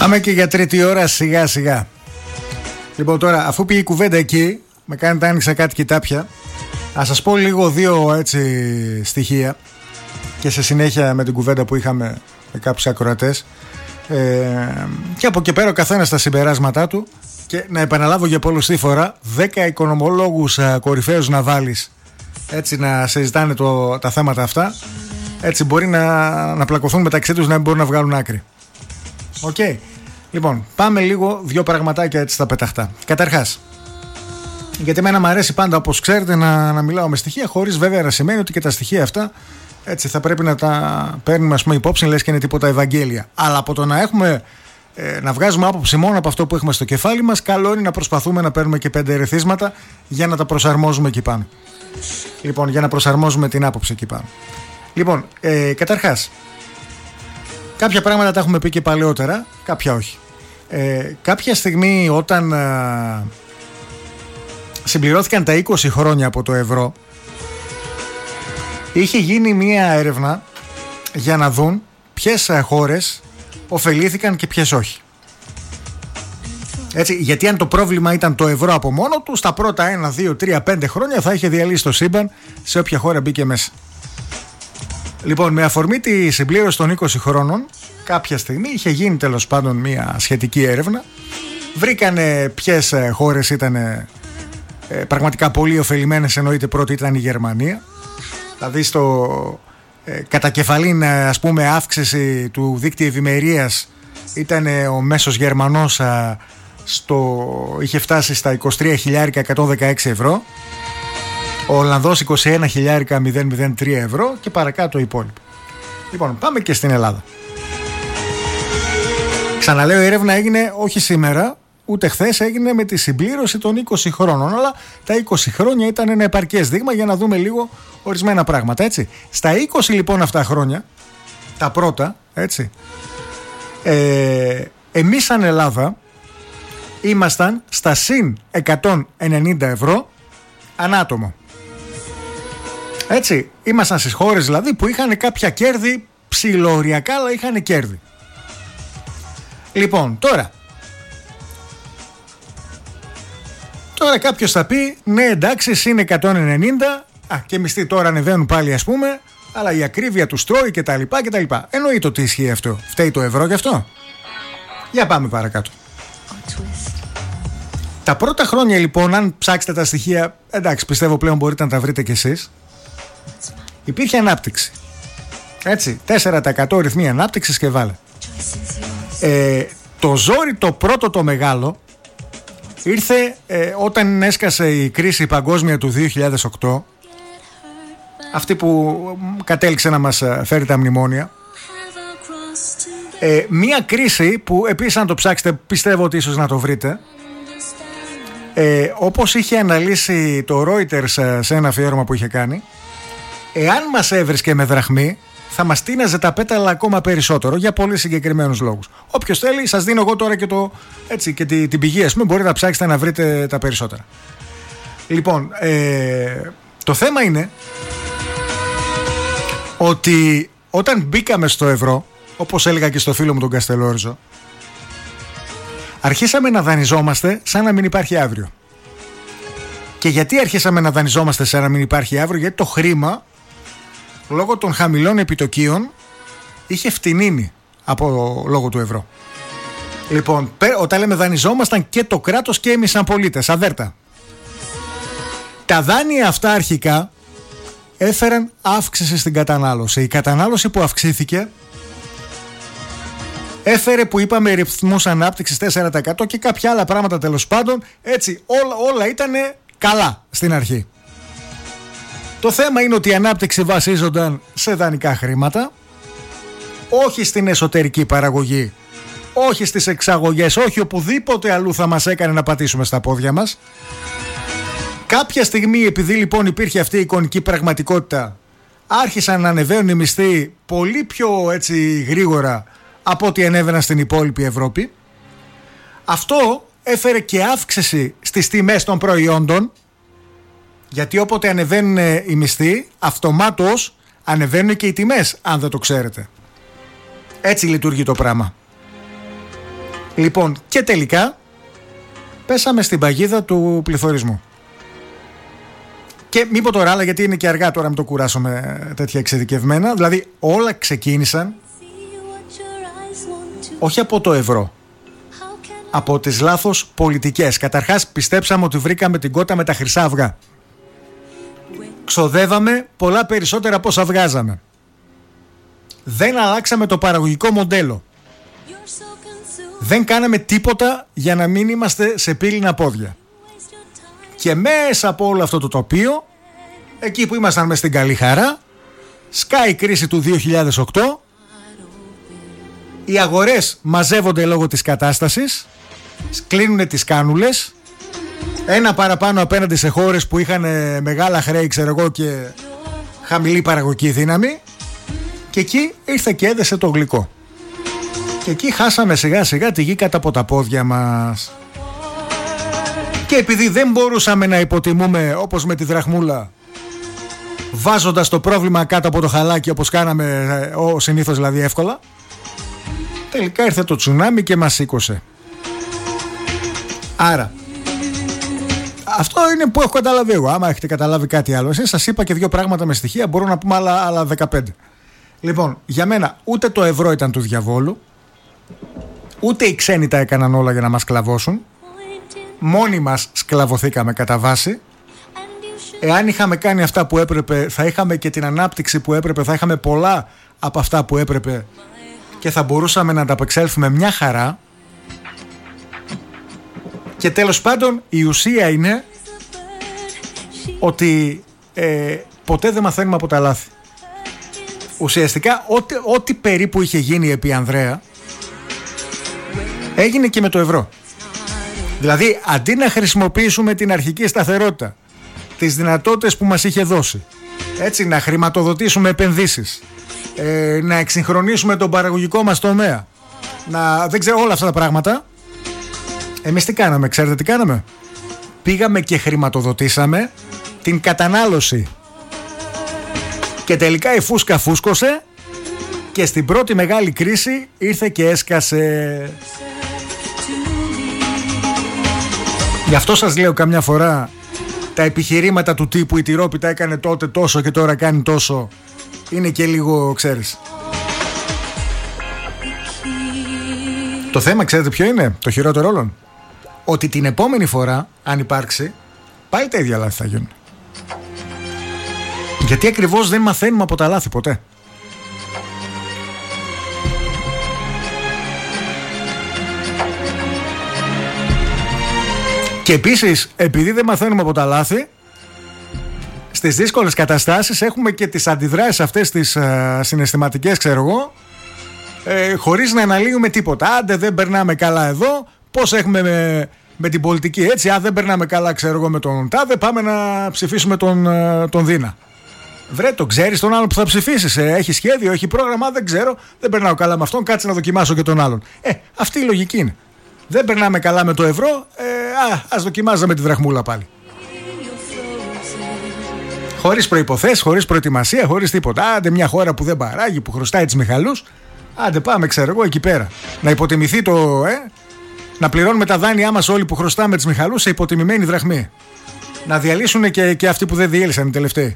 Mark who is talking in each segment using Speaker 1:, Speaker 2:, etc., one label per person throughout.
Speaker 1: Πάμε και για τρίτη ώρα σιγά σιγά. Λοιπόν, τώρα αφού πήγε η κουβέντα εκεί, με κάνετε άνοιξα κάτι κοιτάπια. Ας σας πω λίγο δύο έτσι στοιχεία και σε συνέχεια με την κουβέντα που είχαμε με κάποιους ακροατές, και από εκεί πέρα ο καθένας τα συμπεράσματά του. Και να επαναλάβω για πολλωστή φορά, 10 οικονομολόγους κορυφαίους να βάλεις έτσι να συζητάνε τα θέματα αυτά, έτσι μπορεί να πλακωθούν μεταξύ τους, να μην μπορούν να βγάλουν άκρη. Οκ. Λοιπόν, πάμε λίγο δύο πραγματάκια έτσι στα πεταχτά. Καταρχάς, γιατί εμένα μου αρέσει πάντα, όπως ξέρετε, να μιλάω με στοιχεία, χωρίς βέβαια να σημαίνει ότι και τα στοιχεία αυτά έτσι θα πρέπει να τα παίρνουμε, ας πούμε, υπόψη, λες και είναι τίποτα Ευαγγέλια. Αλλά από το να βγάζουμε άποψη μόνο από αυτό που έχουμε στο κεφάλι μας, καλό είναι να προσπαθούμε να παίρνουμε και 5 ερεθίσματα για να τα προσαρμόζουμε εκεί πάνω. Λοιπόν, για να προσαρμόζουμε την άποψη εκεί πάνω. Λοιπόν, καταρχάς, κάποια πράγματα τα έχουμε πει και παλαιότερα, κάποια όχι. Κάποια στιγμή όταν συμπληρώθηκαν τα 20 χρόνια από το ευρώ, είχε γίνει μία έρευνα για να δουν ποιες χώρες ωφελήθηκαν και ποιες όχι. Έτσι, γιατί αν το πρόβλημα ήταν το ευρώ από μόνο του, στα πρώτα 1, 2, 3, 5 χρόνια θα είχε διαλύσει το σύμπαν σε όποια χώρα μπήκε μέσα. Λοιπόν, με αφορμή τη συμπλήρωση των 20 χρόνων, κάποια στιγμή είχε γίνει τέλος πάντων μια σχετική έρευνα. Βρήκανε ποιες χώρες ήταν πραγματικά πολύ ωφελημένες, εννοείται πρώτη ήταν η Γερμανία. Δηλαδή στο κατακεφαλήν, ας πούμε, αύξηση του δίκτυου ευημερίας ήταν ο μέσος Γερμανός είχε φτάσει στα 23.116 ευρώ, ο Ολλανδός 21.003 ευρώ και παρακάτω υπόλοιπο. Λοιπόν, πάμε και στην Ελλάδα. Ξαναλέω, η έρευνα έγινε όχι σήμερα ούτε χθες, έγινε με τη συμπλήρωση των 20 χρόνων, αλλά τα 20 χρόνια ήταν ένα επαρκές δείγμα για να δούμε λίγο ορισμένα πράγματα, έτσι. Στα 20 λοιπόν αυτά χρόνια, τα πρώτα, έτσι, εμείς σαν Ελλάδα ήμασταν στα συν 190 ευρώ ανά άτομο. Έτσι, ήμασταν στις χώρες δηλαδή που είχαν κάποια κέρδη ψιλοοριακά, αλλά είχαν κέρδη. Λοιπόν, τώρα κάποιος θα πει, ναι εντάξει, συν 190, και μισθοί τώρα ανεβαίνουν πάλι, ας πούμε, αλλά η ακρίβεια του τρώει και τα λοιπά και τα λοιπά. Εννοείται ότι ισχύει αυτό. Φταίει το ευρώ γι' αυτό. Για πάμε παρακάτω. Τα πρώτα χρόνια λοιπόν, αν ψάξετε τα στοιχεία, εντάξει, πιστεύω πλέον μπορείτε να τα βρείτε κι εσείς, υπήρχε ανάπτυξη. Έτσι, 4% ρυθμοί ανάπτυξης και βάλε. Το ζόρι το πρώτο το μεγάλο ήρθε όταν έσκασε η κρίση παγκόσμια του 2008, αυτή που κατέληξε να μας φέρει τα μνημόνια. Μία κρίση που επίσης, αν το ψάξετε, πιστεύω ότι ίσως να το βρείτε, όπως είχε αναλύσει το Reuters σε ένα αφιέρωμα που είχε κάνει, εάν μας έβρισκε με δραχμή θα μας τίναζε τα πέταλα ακόμα περισσότερο, για πολύ συγκεκριμένους λόγους. Όποιος θέλει, σας δίνω εγώ τώρα και την πηγή, ας πούμε, μπορείτε να ψάξετε να βρείτε τα περισσότερα. Λοιπόν, το θέμα είναι ότι όταν μπήκαμε στο ευρώ, όπως έλεγα και στο φίλο μου τον Καστελόριζο, αρχίσαμε να δανειζόμαστε σαν να μην υπάρχει αύριο. Και γιατί αρχίσαμε να δανειζόμαστε σαν να μην υπάρχει αύριο? Γιατί το χρήμα, λόγω των χαμηλών επιτοκίων, είχε φτηνίνει λόγω του ευρώ. Λοιπόν, όταν λέμε δανειζόμασταν, και το κράτος και εμείς σαν πολίτες, αβέρτα. Τα δάνεια αυτά αρχικά έφεραν αύξηση στην κατανάλωση. Η κατανάλωση που αυξήθηκε έφερε, που είπαμε, ρυθμούς ανάπτυξης 4% και κάποια άλλα πράγματα, τέλος πάντων. Έτσι, όλα ήταν καλά στην αρχή. Το θέμα είναι ότι η ανάπτυξη βασίζονταν σε δανεικά χρήματα, όχι στην εσωτερική παραγωγή, όχι στις εξαγωγές, όχι οπουδήποτε αλλού θα μας έκανε να πατήσουμε στα πόδια μας. Κάποια στιγμή, επειδή λοιπόν υπήρχε αυτή η εικονική πραγματικότητα, άρχισαν να ανεβαίνουν οι μισθοί πολύ πιο έτσι γρήγορα από ό,τι ανέβαιναν στην υπόλοιπη Ευρώπη. Αυτό έφερε και αύξηση στις τιμές των προϊόντων, γιατί όποτε ανεβαίνουν οι μισθοί, αυτομάτως ανεβαίνουν και οι τιμές, αν δεν το ξέρετε. Έτσι λειτουργεί το πράγμα. Λοιπόν, και τελικά πέσαμε στην παγίδα του πληθωρισμού. Και μην πω τώρα άλλα, γιατί είναι και αργά τώρα, μην το κουράσω με τέτοια εξειδικευμένα. Δηλαδή όλα ξεκίνησαν όχι από το ευρώ, από τις λάθος πολιτικές. Καταρχάς πιστέψαμε ότι βρήκαμε την κότα με τα χρυσά αυγά. Ξοδεύαμε πολλά περισσότερα από όσα βγάζαμε. Δεν αλλάξαμε το παραγωγικό μοντέλο. Δεν κάναμε τίποτα για να μην είμαστε σε πύληνα πόδια. Και μέσα από όλο αυτό το τοπίο, εκεί που ήμασταν μες στην καλή χαρά, σκάει η κρίση του 2008. Οι αγορές μαζεύονται λόγω της κατάστασης, κλείνουνε τις κάνουλες, ένα παραπάνω απέναντι σε χώρες που είχαν μεγάλα χρέη, ξέρω εγώ, και χαμηλή παραγωγική δύναμη. Και εκεί ήρθε και έδεσε το γλυκό. Και εκεί χάσαμε σιγά σιγά τη γη κάτω από τα πόδια μας. Και επειδή δεν μπορούσαμε να υποτιμούμε όπως με τη δραχμούλα, βάζοντας το πρόβλημα κάτω από το χαλάκι όπως κάναμε συνήθως δηλαδή εύκολα, τελικά ήρθε το τσουνάμι και μας σήκωσε. Άρα αυτό είναι που έχω καταλάβει εγώ. Άμα έχετε καταλάβει κάτι άλλο εσείς, σας είπα και δύο πράγματα με στοιχεία, μπορώ να πούμε άλλα 15. Λοιπόν, για μένα ούτε το ευρώ ήταν του διαβόλου, ούτε οι ξένοι τα έκαναν όλα για να μας σκλαβώσουν. Μόνοι μας σκλαβωθήκαμε κατά βάση. Εάν είχαμε κάνει αυτά που έπρεπε, θα είχαμε και την ανάπτυξη που έπρεπε, θα είχαμε πολλά από αυτά που έπρεπε και θα μπορούσαμε να ανταπεξέλθουμε μια χαρά. Και τέλος πάντων η ουσία είναι ότι ποτέ δεν μαθαίνουμε από τα λάθη. Ουσιαστικά ό,τι περίπου είχε γίνει επί Ανδρέα έγινε και με το ευρώ. Δηλαδή αντί να χρησιμοποιήσουμε την αρχική σταθερότητα, τις δυνατότητες που μας είχε δώσει, έτσι, να χρηματοδοτήσουμε επενδύσεις, να εξυγχρονίσουμε τον παραγωγικό μας τομέα, δεν ξέρω, όλα αυτά τα πράγματα, εμείς τι κάναμε, ξέρετε τι κάναμε? Πήγαμε και χρηματοδοτήσαμε την κατανάλωση. Και τελικά η φούσκα φούσκωσε και στην πρώτη μεγάλη κρίση ήρθε και έσκασε. Γι' αυτό σας λέω καμιά φορά, τα επιχειρήματα του τύπου η τυρόπιτα έκανε τότε τόσο και τώρα κάνει τόσο, είναι και λίγο, ξέρεις. Το θέμα ξέρετε ποιο είναι, το χειρότερο όλων? Ότι την επόμενη φορά, αν υπάρξει, πάλι τα ίδια λάθη θα γίνουν. Γιατί ακριβώς δεν μαθαίνουμε από τα λάθη ποτέ. Και επίσης, επειδή δεν μαθαίνουμε από τα λάθη, στις δύσκολες καταστάσεις έχουμε και τις αντιδράσεις αυτές τις συναισθηματικές, ξέρω εγώ, χωρίς να αναλύουμε τίποτα. Άντε δεν περνάμε καλά εδώ, πώς έχουμε με την πολιτική έτσι, δεν περνάμε καλά, ξέρω εγώ, με τον τάδε, πάμε να ψηφίσουμε τον Δίνα. Βρε, το ξέρεις τον άλλον που θα ψηφίσεις? Έχει σχέδιο, έχει πρόγραμμα? Δεν ξέρω, δεν περνάω καλά με αυτόν, κάτσε να δοκιμάσω και τον άλλον. Αυτή η λογική είναι. Δεν περνάμε καλά με το ευρώ, ας δοκιμάζαμε τη δραχμούλα πάλι. Χωρίς προϋποθέσεις, χωρίς προετοιμασία, χωρίς τίποτα. Άντε μια χώρα που δεν παράγει, που χρωστάει τις Μιχαλούς, άντε πάμε, ξέρω εγώ, εκεί πέρα. Να υποτιμηθεί να πληρώνουμε τα δάνειά μας όλοι που χρωστάμε τις Μιχαλούς σε υποτιμημένη δραχμή. Να διαλύσουν και αυτοί που δεν διέλυσαν οι τελευταίοι.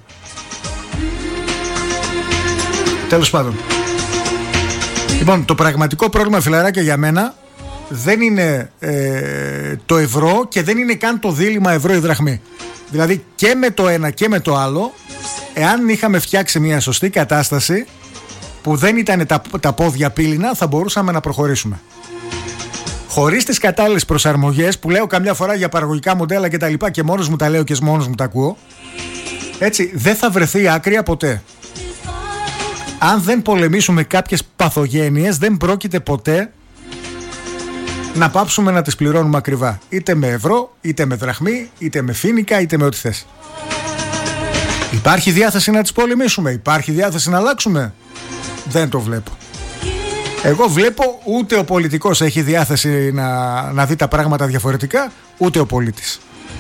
Speaker 1: Τέλος πάντων. Λοιπόν, το πραγματικό πρόβλημα, φιλαράκια, για μένα δεν είναι το ευρώ και δεν είναι καν το δίλημμα ευρώ ή δραχμή. Δηλαδή και με το ένα και με το άλλο, εάν είχαμε φτιάξει μια σωστή κατάσταση που δεν ήταν τα πόδια πύληνα, θα μπορούσαμε να προχωρήσουμε. Χωρίς τις κατάλληλες προσαρμογές που λέω καμιά φορά για παραγωγικά μοντέλα και τα λοιπά, και μόνος μου τα λέω και μόνος μου τα ακούω, έτσι δεν θα βρεθεί άκρια ποτέ. Αν δεν πολεμήσουμε κάποιες παθογένειες, δεν πρόκειται ποτέ να πάψουμε να τις πληρώνουμε ακριβά. Είτε με ευρώ, είτε με δραχμή, είτε με φοίνικα, είτε με ό,τι θες. Υπάρχει διάθεση να τις πολεμήσουμε? Υπάρχει διάθεση να αλλάξουμε? Δεν το βλέπω. Εγώ βλέπω ούτε ο πολιτικός έχει διάθεση να δει τα πράγματα διαφορετικά, ούτε ο πολίτης.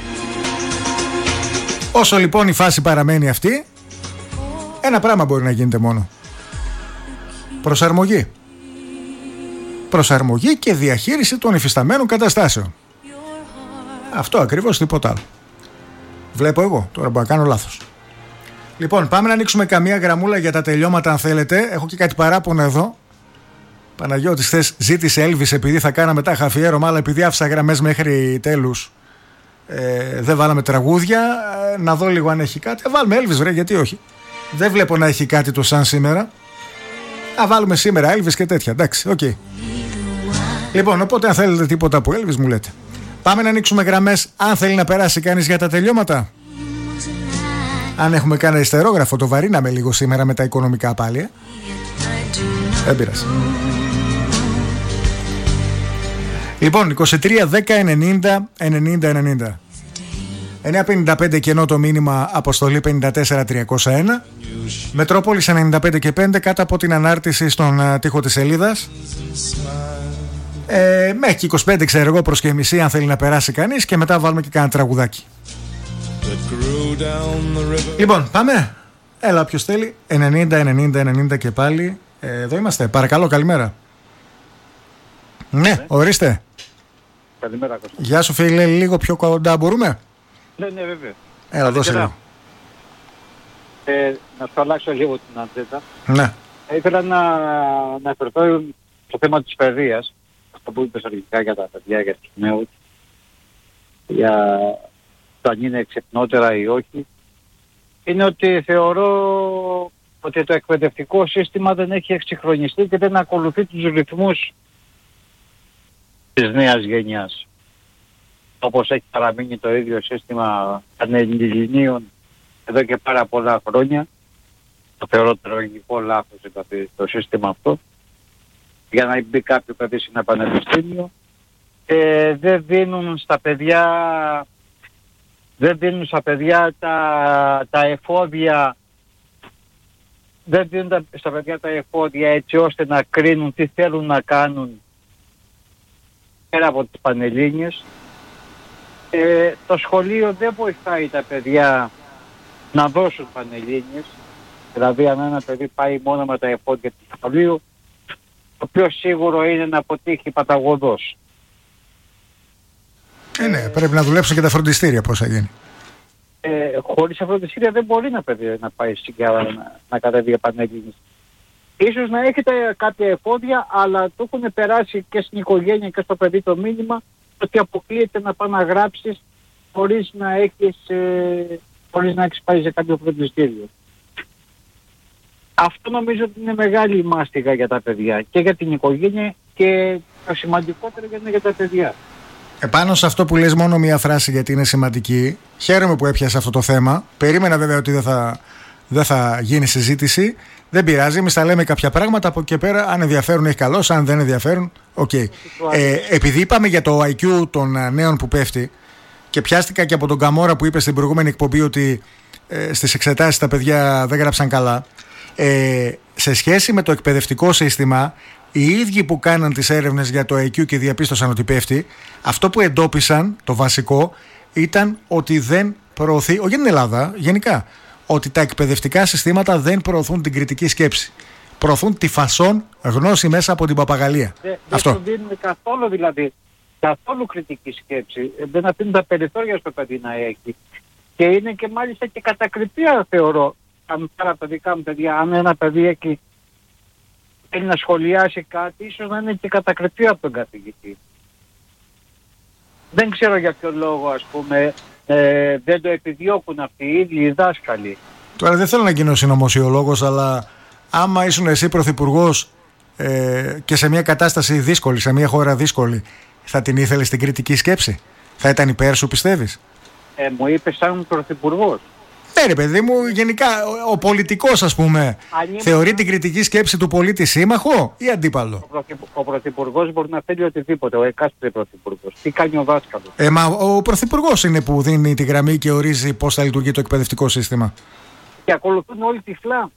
Speaker 1: Όσο λοιπόν η φάση παραμένει αυτή, ένα πράγμα μπορεί να γίνεται μόνο. Προσαρμογή. προσαρμογή και διαχείριση των υφισταμένων καταστάσεων. Αυτό ακριβώς, τίποτα άλλο. Βλέπω εγώ, τώρα μπορώ να κάνω λάθος. Λοιπόν, πάμε να ανοίξουμε καμία γραμμούλα για τα τελειώματα αν θέλετε. Έχω και κάτι παράπονα εδώ. Παναγιώτης χθες ζήτησε Elvis επειδή θα κάναμε τα αφιέρωμα, αλλά επειδή άφησα γραμμές μέχρι τέλους δεν βάλαμε τραγούδια. Να δω λίγο αν έχει κάτι. Βάλουμε Elvis βρε, γιατί όχι. Δεν βλέπω να έχει κάτι το σαν σήμερα. Βάλουμε σήμερα Elvis και τέτοια, εντάξει, οκ. Λοιπόν, οπότε αν θέλετε τίποτα από Elvis μου λέτε. Πάμε να ανοίξουμε γραμμές αν θέλει να περάσει κανείς για τα τελειώματα. Αν έχουμε κάνει αριστερόγραφο, το βαρύναμε λίγο σήμερα με τα οικονομικά πάλι. Δεν πειράζει. Λοιπόν, 23, 10, 90, 90, 90. 955 κενό το μήνυμα, αποστολή 54301. Μετρόπολης 95 και 5 κάτω από την ανάρτηση στον τοίχο της σελίδας. Μέχρι και 25 ξέρω εγώ προς και μισή αν θέλει να περάσει κανείς και μετά βάλουμε και κάνα τραγουδάκι. Λοιπόν, πάμε. Έλα, ποιος θέλει. 90, 90, 90 και πάλι. Εδώ είμαστε. Παρακαλώ, καλημέρα. Ναι, ορίστε.
Speaker 2: Καλημέρα, Κώστα.
Speaker 1: Γεια σου, φίλε. Λίγο πιο κοντά μπορούμε.
Speaker 2: Ναι, βέβαια.
Speaker 1: Έλα, δώσε λίγο.
Speaker 2: Να σου αλλάξω λίγο την αντζέντα.
Speaker 1: Ναι.
Speaker 2: Ήθελα να αναφερθώ στο θέμα της παιδείας. Αυτό που είπες αρχικά για τα παιδιά, για τους νέους. Για το αν είναι ξυπνότερα ή όχι. Είναι ότι θεωρώ ότι το εκπαιδευτικό σύστημα δεν έχει εξυγχρονιστεί και δεν ακολουθεί τους ρυθμούς της νέας γενιάς. Όπως έχει παραμείνει το ίδιο σύστημα πανελληνίων εδώ και πάρα πολλά χρόνια. Το θεωρώ τραγικό λάθος το σύστημα αυτό. Για να μπει κάποιο παιδί σε ένα πανεπιστήμιο. Δεν δίνουν στα παιδιά τα εφόδια. Δεν δίνουν στα παιδιά τα εφόδια έτσι ώστε να κρίνουν τι θέλουν να κάνουν πέρα από τις πανελλήνιες. Το σχολείο δεν βοηθάει τα παιδιά να δώσουν πανελλήνιες. Δηλαδή αν ένα παιδί πάει μόνο με τα εφόδια του σχολείου, το πιο σίγουρο είναι να αποτύχει παταγωδός.
Speaker 1: Ναι, πρέπει να δουλέψουν και τα φροντιστήρια πώς θα γίνει.
Speaker 2: Χωρίς τα φροντιστήρια δεν μπορεί να πάει να κατέβει πανελλήνιες. Ίσως να έχετε κάποια εφόδια, αλλά το έχουν περάσει και στην οικογένεια και στο παιδί το μήνυμα ότι αποκλείεται να πάει να γράψεις χωρίς να έχεις πάει σε κάποιο φροντιστήριο. Αυτό νομίζω ότι είναι μεγάλη μάστιγα για τα παιδιά και για την οικογένεια και το σημαντικότερο είναι για τα παιδιά.
Speaker 1: Επάνω σε αυτό που λες μόνο μία φράση γιατί είναι σημαντική. Χαίρομαι που έπιασε αυτό το θέμα. Περίμενα βέβαια ότι δεν θα γίνει συζήτηση. Δεν πειράζει, εμείς θα λέμε κάποια πράγματα από εκεί πέρα. Αν ενδιαφέρουν έχει καλώς, αν δεν ενδιαφέρουν, οκ. Επειδή είπαμε για το IQ των νέων που πέφτει και πιάστηκα και από τον Καμόρα που είπε στην προηγούμενη εκπομπή ότι στις εξετάσεις τα παιδιά δεν γράψαν καλά. Σε σχέση με το εκπαιδευτικό σύστημα, οι ίδιοι που κάναν τις έρευνες για το IQ και διαπίστωσαν ότι πέφτει, αυτό που εντόπισαν, το βασικό, ήταν ότι δεν προωθεί, όχι για την Ελλάδα, γενικά, ότι τα εκπαιδευτικά συστήματα δεν προωθούν την κριτική σκέψη. Προωθούν τη φασόν γνώση μέσα από την παπαγαλία. Αυτό.
Speaker 2: Δεν δίνουν καθόλου δηλαδή, καθόλου κριτική σκέψη. Δεν αφήνουν τα περιθώρια στο παιδί να έχει. Και είναι και μάλιστα και κατακριτία θεωρώ. Αν τα παιδικά μου παιδιά, αν ένα παιδί έχει θέλει να σχολιάσει κάτι, ίσως να είναι και κατακριτή από τον καθηγητή. Δεν ξέρω για ποιο λόγο, ας πούμε, δεν το επιδιώκουν αυτοί οι ίδιοι οι δάσκαλοι.
Speaker 1: Τώρα δεν θέλω να γίνω συνωμοσιολόγος, αλλά άμα ήσουν εσύ πρωθυπουργός και σε μια κατάσταση δύσκολη, σε μια χώρα δύσκολη, θα την ήθελες την κριτική σκέψη? Θα ήταν υπέρ σου, πιστεύεις?
Speaker 2: Μου είπε σαν πρωθυπουργός.
Speaker 1: Ναι, ρε παιδί μου, γενικά ο πολιτικός, ας πούμε, θεωρεί την κριτική σκέψη του πολίτη σύμμαχο ή αντίπαλο?
Speaker 2: Ο πρωθυπουργός μπορεί να θέλει οτιδήποτε, ο εκάστοτε πρωθυπουργός. Τι κάνει ο δάσκαλος?
Speaker 1: Μα ο πρωθυπουργός είναι που δίνει τη γραμμή και ορίζει πώς θα λειτουργεί το εκπαιδευτικό σύστημα.
Speaker 2: Και ακολουθούν όλοι τυφλά.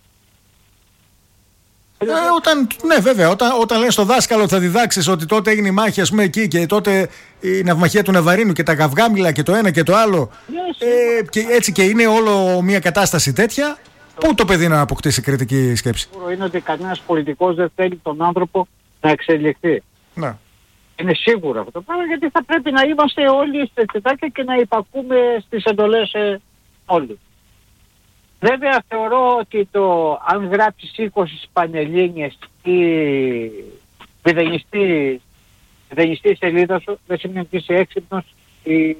Speaker 1: Ναι, βέβαια, όταν λες στο δάσκαλο ότι θα διδάξεις ότι τότε έγινε η μάχη, ας πούμε, εκεί και τότε η ναυμαχία του Ναβαρίνου και τα καυγάμιλα και το ένα και το άλλο. Και έτσι και είναι όλο μια κατάσταση τέτοια. Πού το παιδί να αποκτήσει κριτική σκέψη?
Speaker 2: Είναι ότι κανένας πολιτικός δεν θέλει τον άνθρωπο να εξελιχθεί.
Speaker 1: Ναι.
Speaker 2: Είναι σίγουρο αυτό το πράγμα, γιατί θα πρέπει να είμαστε όλοι στα τσιτάκια και να υπακούμε στις εντολές όλοι. Βέβαια θεωρώ ότι αν γράψεις 20 πανελλήνιες ή μηδενιστή σελίδα σου, δεν σημαίνει ότι είσαι έξυπνος ή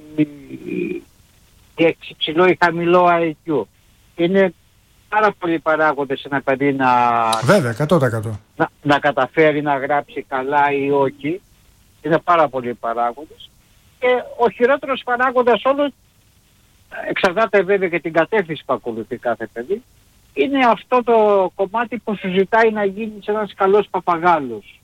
Speaker 2: υψηλό ή χαμηλό IQ. Είναι πάρα πολλοί παράγοντες ένα παιδί
Speaker 1: βέβαια, 100%.
Speaker 2: να καταφέρει να γράψει καλά ή όχι. Είναι πάρα πολλοί παράγοντες. Και ο χειρότερος παράγοντας όλων, εξαρτάται βέβαια και την κατεύθυνση που ακολουθεί κάθε παιδί, είναι αυτό το κομμάτι που σου ζητάει να γίνεις ένας καλός παπαγάλος.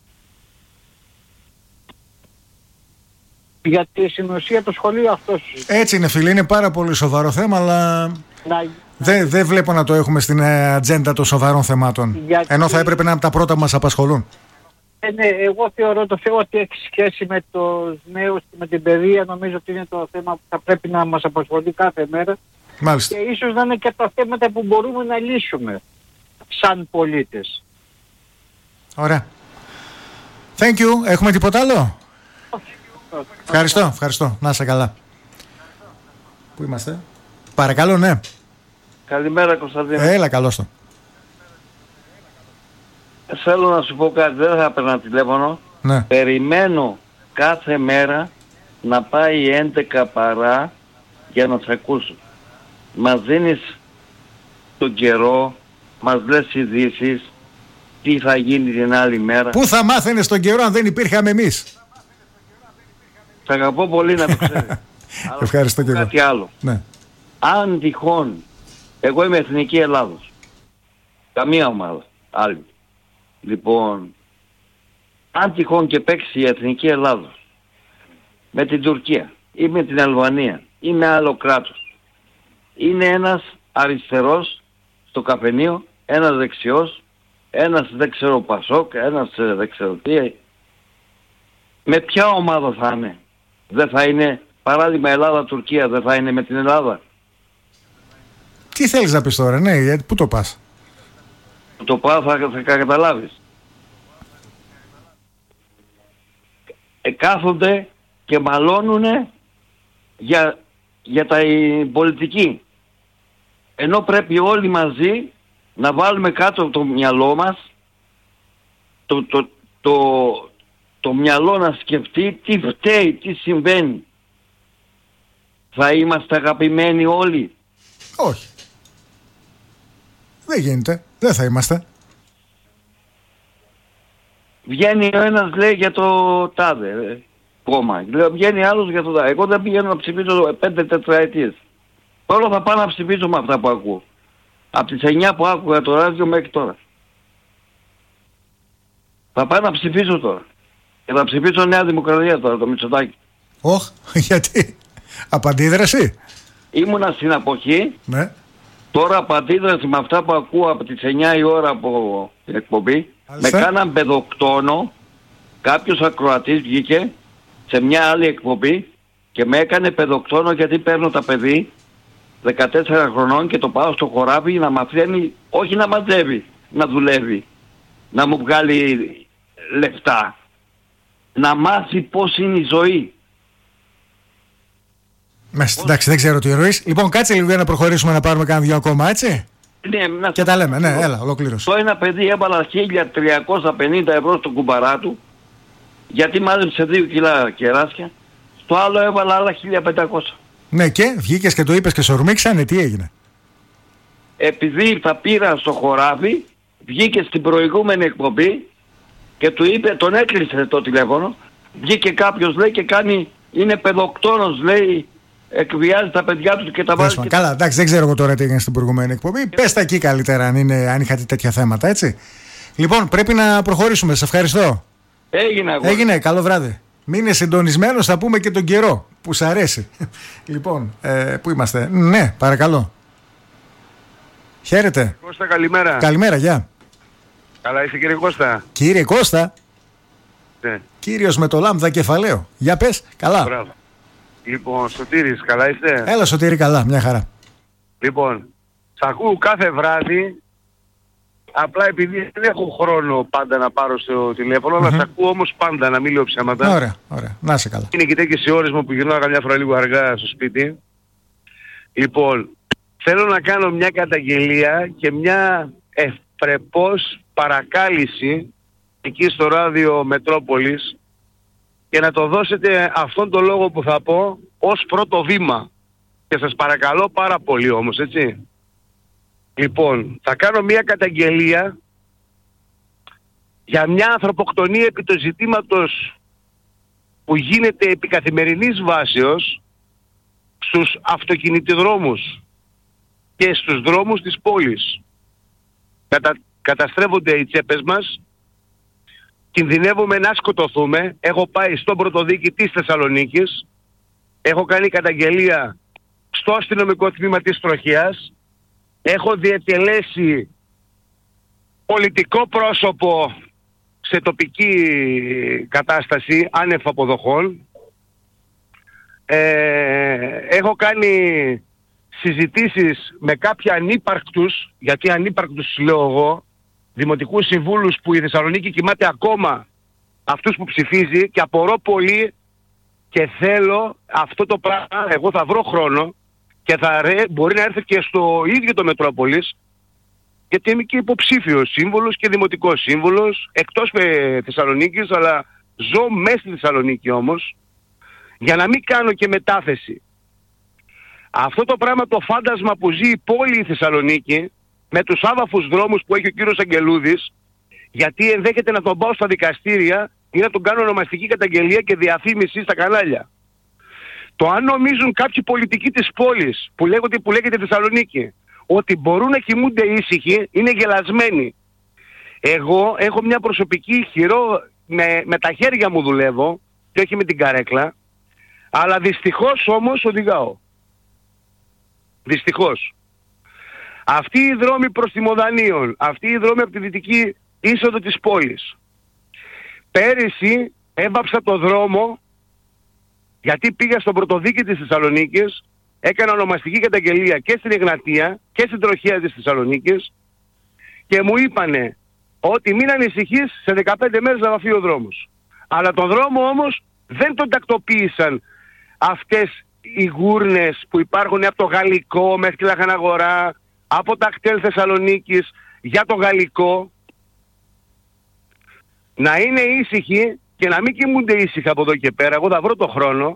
Speaker 2: Γιατί στην ουσία το σχολείο αυτό σου ζητάει.
Speaker 1: Έτσι είναι, φίλε, είναι πάρα πολύ σοβαρό θέμα, αλλά δεν βλέπω να το έχουμε στην ατζέντα των σοβαρών θεμάτων. Ενώ θα έπρεπε να είναι από τα πρώτα που μας απασχολούν.
Speaker 2: Ναι, εγώ θεωρώ το θέμα ότι έχει σχέση με τους νέους και με την παιδεία. Νομίζω ότι είναι το θέμα που θα πρέπει να μας απασχολεί κάθε μέρα.
Speaker 1: Μάλιστα.
Speaker 2: Και ίσως να είναι και από τα θέματα που μπορούμε να λύσουμε σαν πολίτες.
Speaker 1: Ωραία. Thank you. Έχουμε τίποτα άλλο? Ευχαριστώ. Να είσαι καλά. Πού είμαστε? Παρακαλώ, ναι.
Speaker 3: Καλημέρα, Κωνσταντίνε.
Speaker 1: Έλα, καλώς το.
Speaker 3: Θέλω να σου πω κάτι, δεν θα έπαιρνα τηλέφωνο.
Speaker 1: Ναι.
Speaker 3: Περιμένω κάθε μέρα να πάει 11 παρά για να σε ακούσω. Μας δίνεις τον καιρό, μας λες ειδήσεις, τι θα γίνει την άλλη μέρα.
Speaker 1: Πού θα μάθαινες τον καιρό αν δεν υπήρχαμε εμείς?
Speaker 3: Σ' αγαπώ πολύ, να το ξέρεις.
Speaker 1: Ευχαριστώ και εγώ.
Speaker 3: Κάτι άλλο.
Speaker 1: Ναι.
Speaker 3: Αν τυχόν, εγώ είμαι Εθνική Ελλάδος. Καμία ομάδα άλλη. Λοιπόν, αν τυχόν και παίξει η Εθνική Ελλάδος με την Τουρκία ή με την Αλβανία ή με άλλο κράτος, είναι ένας αριστερός στο καφενείο, ένας δεξιός, ένας δεν ξέρω Πασόκ, ένας δεν ξέρω τι. Με ποια ομάδα θα είναι? Δεν θα είναι, παράδειγμα, Ελλάδα-Τουρκία, δεν θα είναι με την Ελλάδα?
Speaker 1: Τι θέλεις να πεις τώρα? Ναι, γιατί πού το πας?
Speaker 3: Το πάω, θα καταλάβεις. Κάθονται και μαλώνουνε για τα πολιτική. Ενώ πρέπει όλοι μαζί να βάλουμε κάτω από το μυαλό μας το μυαλό να σκεφτεί τι φταίει, τι συμβαίνει. Θα είμαστε αγαπημένοι όλοι?
Speaker 1: Όχι. Δεν γίνεται. Δεν θα είμαστε.
Speaker 3: Βγαίνει ο ένας, λέει, για το τάδε κόμμα. Βγαίνει άλλος για το τάδε. Εγώ δεν πηγαίνω να ψηφίσω 5 τετραετίες. Τώρα θα πάω να ψηφίσω με αυτά που ακούω. Από τις 9 που άκουγα το ράδιο μέχρι τώρα. Θα πάω να ψηφίσω τώρα. Και θα ψηφίσω Νέα Δημοκρατία τώρα, το Μητσοτάκη.
Speaker 1: Όχι, γιατί? Απαντίδραση?
Speaker 3: Ήμουνα στην αποχή.
Speaker 1: Ναι.
Speaker 3: Τώρα απαντίδραση με αυτά που ακούω από τις 9 η ώρα από την εκπομπή.
Speaker 1: Άλιστα.
Speaker 3: Με κάναν παιδοκτόνο. Κάποιος ακροατής βγήκε σε μια άλλη εκπομπή και με έκανε παιδοκτόνο γιατί παίρνω τα παιδί 14 χρονών και το πάω στο χωράφι να μαθαίνει, όχι να μαζεύει, να δουλεύει, να μου βγάλει λεφτά, να μάθει πώς είναι η ζωή.
Speaker 1: Εντάξει, δεν ξέρω τι εννοείς. Λοιπόν, κάτσε λίγο για να προχωρήσουμε να πάρουμε κάνα δυο ακόμα, έτσι.
Speaker 3: Ναι,
Speaker 1: και τα λέμε, ναι, έλα, ολοκλήρωσε.
Speaker 3: Το ένα παιδί έβαλα 1.350 ευρώ στο κουμπαρά του γιατί μάζεψε 2 κιλά κεράσια. Στο άλλο έβαλα άλλα 1.500.
Speaker 1: Ναι, και βγήκες και το είπες και σορμίξανε, τι έγινε?
Speaker 3: Επειδή τα πήρα στο χωράφι, βγήκε στην προηγούμενη εκπομπή και του είπε, τον έκλεισε το τηλέφωνο, βγήκε κάποιος, λέει, και κάνει, είναι παιδοκτόνος, λέει, εκβιάζει τα παιδιά του και τα βάζει.
Speaker 1: Καλά, εντάξει, δεν ξέρω εγώ τώρα τι έγινε στην προηγούμενη εκπομπή. Πες τα εκεί καλύτερα αν είχατε τέτοια θέματα, έτσι. Λοιπόν, πρέπει να προχωρήσουμε. Σε ευχαριστώ. Έγινε, καλό βράδυ. Μείνε συντονισμένος, θα πούμε και τον καιρό που σ' αρέσει. Λοιπόν, πού είμαστε? Ναι, παρακαλώ. Χαίρετε.
Speaker 4: Κώστα, καλημέρα.
Speaker 1: Καλημέρα, γεια.
Speaker 4: Καλά είσαι, κύριε Κώστα?
Speaker 1: Κύριε Κώστα.
Speaker 4: Ναι.
Speaker 1: Κύριος με το λάμδα κεφαλαίο. Για πες, καλά.
Speaker 4: Μπράβο. Λοιπόν, Σωτήρης, καλά είστε?
Speaker 1: Έλα, Σωτήρη, καλά, μια χαρά.
Speaker 4: Λοιπόν, σ' ακούω κάθε βράδυ Απλά επειδή δεν έχω χρόνο πάντα να πάρω στο τηλέφωνο, αλλά σε ακούω όμως πάντα, να μην λέω ψέματα.
Speaker 1: Ωραία, ωραία. Να είσαι καλά.
Speaker 4: Είναι και τέτοιες οι ώρες μου που γυρνάω καμιά φορά λίγο αργά στο σπίτι. Λοιπόν, θέλω να κάνω μια καταγγελία και μια ευπρεπώς παρακάλυση εκεί στο ράδιο Μετρόπολης και να το δώσετε αυτόν τον λόγο που θα πω ως πρώτο βήμα. Και σας παρακαλώ πάρα πολύ όμως, έτσι. Λοιπόν, θα κάνω μια καταγγελία για μια ανθρωποκτονία επί του ζητήματος που γίνεται επί καθημερινής βάσεως στους αυτοκινητοδρόμους και στους δρόμους της πόλης. Καταστρέφονται οι τσέπες μας, κινδυνεύουμε να σκοτωθούμε. Έχω πάει στον πρωτοδίκη της Θεσσαλονίκης, έχω κάνει καταγγελία στο αστυνομικό τμήμα της Τροχέας, έχω διετελέσει πολιτικό πρόσωπο σε τοπική κατάσταση άνευ αποδοχών. Έχω κάνει συζητήσεις με κάποια ανύπαρκτους, γιατί ανύπαρκτους λέω εγώ, δημοτικούς συμβούλους που η Θεσσαλονίκη κοιμάται ακόμα αυτούς που ψηφίζει, και απορώ πολύ και θέλω αυτό το πράγμα, εγώ θα βρω χρόνο και μπορεί να έρθει και στο ίδιο το Μετρόπολης, γιατί είμαι και υποψήφιος σύμβουλος και δημοτικός σύμβουλος εκτός Θεσσαλονίκης, αλλά ζω μέσα στη Θεσσαλονίκη όμως, για να μην κάνω και μετάθεση. Αυτό το πράγμα, το φάντασμα που ζει η πόλη η Θεσσαλονίκη με τους άβαφους δρόμους που έχει ο κύριος Αγγελούδης, γιατί ενδέχεται να τον πάω στα δικαστήρια ή να τον κάνω ονομαστική καταγγελία και διαφήμιση στα κανάλια. Το αν νομίζουν κάποιοι πολιτικοί της πόλης που λέγεται Θεσσαλονίκη ότι μπορούν να κοιμούνται ήσυχοι, είναι γελασμένοι. Εγώ έχω μια προσωπική με τα χέρια μου δουλεύω και όχι με την καρέκλα, αλλά δυστυχώς όμως οδηγάω. Δυστυχώς. Αυτοί οι δρόμοι προς τη Μοδανίων, αυτοί οι δρόμοι από τη δυτική είσοδο της πόλης. Πέρυσι έβαψα το δρόμο γιατί πήγα στον πρωτοδίκη της Θεσσαλονίκης, έκανα ονομαστική καταγγελία και στην Εγνατία και στην Τροχέα της Θεσσαλονίκης και μου είπανε ότι μην ανησυχείς, σε 15 μέρες θα βαφεί ο δρόμος. Αλλά τον δρόμο όμως δεν τον τακτοποίησαν αυτές οι γούρνες που υπάρχουν από το Γαλλικό μέχρι τη Λαχαναγορά, από τα κτέλ Θεσσαλονίκης για το Γαλλικό. Να είναι ήσυχοι και να μην κοιμούνται ήσυχα από εδώ και πέρα. Εγώ θα βρω το χρόνο,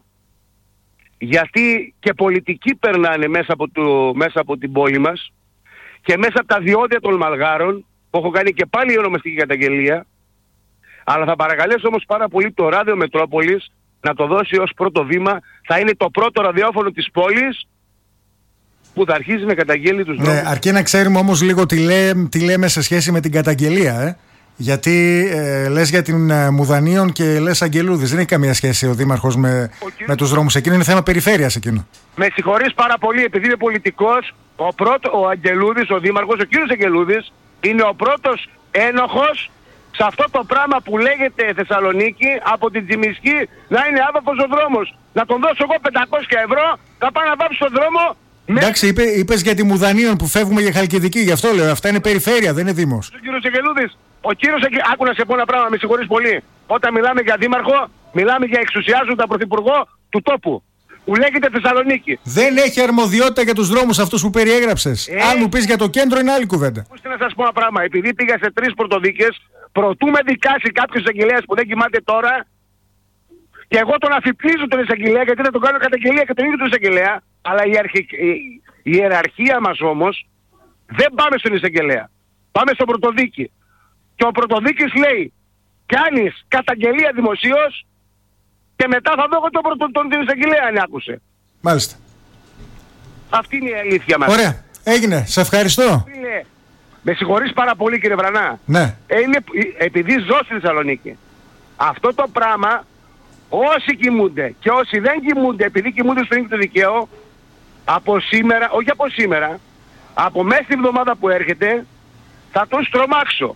Speaker 4: γιατί και πολιτικοί περνάνε μέσα από την πόλη μας και μέσα από τα διόδια των Μαλγάρων, που έχω κάνει και πάλι η ονομαστική καταγγελία. Αλλά θα παρακαλέσω όμως πάρα πολύ το ράδιο Μετρόπολης να το δώσει ως πρώτο βήμα. Θα είναι το πρώτο ραδιόφωνο της πόλης που θα αρχίσει να καταγγέλει τους δρόμους.
Speaker 1: Ναι, αρκεί να ξέρουμε όμως λίγο τι λέμε σε σχέση με την καταγγελία, Γιατί λες για την Μουδανίων και λες Αγγελούδης. Δεν έχει καμία σχέση ο Δήμαρχος με τους δρόμους. Εκείνο είναι θέμα περιφέρειας εκείνο.
Speaker 4: Με συγχωρείς πάρα πολύ, επειδή είμαι πολιτικός, ο Αγγελούδης, ο Δήμαρχος, ο κύριος Αγγελούδης, είναι ο πρώτος ένοχος σε αυτό το πράγμα που λέγεται Θεσσαλονίκη, από την Τζιμισκή να είναι άβαφος ο δρόμος. Να τον δώσω εγώ 500 ευρώ, θα πάω να βάψω τον δρόμο.
Speaker 1: Εντάξει, είπες για τη Μουδανίων που φεύγουμε για Χαλκιδική, γι' αυτό λέω. Αυτά είναι περιφέρεια, δεν είναι δήμος.
Speaker 4: Ο κύριος Αγγελούδης, άκου να σε πω ένα πράγμα, με συγχωρείς πολύ. Όταν μιλάμε για δήμαρχο, μιλάμε για εξουσιάζοντα πρωθυπουργό του τόπου, που λέγεται Θεσσαλονίκη.
Speaker 1: Δεν έχει αρμοδιότητα για τους δρόμους αυτούς που περιέγραψες. Αν μου πεις για το κέντρο είναι άλλη κουβέντα.
Speaker 4: Ακούστε να σας πω ένα πράγμα. Επειδή πήγα σε 3 πρωτοδίκες, προτού με δικάσει κάποιος εισαγγελέας που δεν κοιμάται τώρα, και εγώ τον αφιπλίζω τον εισαγγελέα, γιατί δεν τον κάνω καταγγελία και τον ίδιο τον εισαγγελέα, αλλά η ιεραρχία μας όμως δεν πάμε στον εισαγγελέα. Πάμε στον πρωτοδίκη. Και ο πρωτοδίκης λέει, κάνεις καταγγελία δημοσίως και μετά θα δω τον εισαγγελέα αν άκουσε.
Speaker 1: Μάλιστα.
Speaker 4: Αυτή είναι η αλήθεια μας.
Speaker 1: Ωραία. Έγινε. Σε ευχαριστώ.
Speaker 4: Με συγχωρείς πάρα πολύ κύριε Βρανά.
Speaker 1: Ναι.
Speaker 4: Επειδή ζω στη Θεσσαλονίκη. Αυτό το πράγμα, όσοι κοιμούνται και όσοι δεν κοιμούνται, επειδή κοιμούνται στο ίδιο το δικαίωμα, από σήμερα, όχι από σήμερα, από μέσα στην εβδομάδα που έρχεται, θα τους τρομάξω.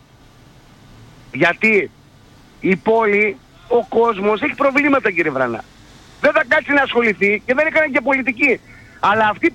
Speaker 4: Γιατί η πόλη, ο κόσμος έχει προβλήματα κύριε Βρανά. Δεν θα κάτσει να ασχοληθεί και δεν έκανε και πολιτική. Αλλά αυτοί